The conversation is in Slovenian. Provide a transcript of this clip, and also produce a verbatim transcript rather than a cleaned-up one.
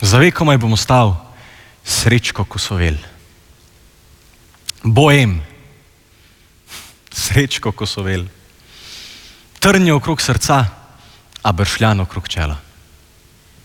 Za vekomaj bom ostal Srečko Kosovel. Boem, Srečko Kosovel. Trnje okrog srca, a bršljan okrog čela.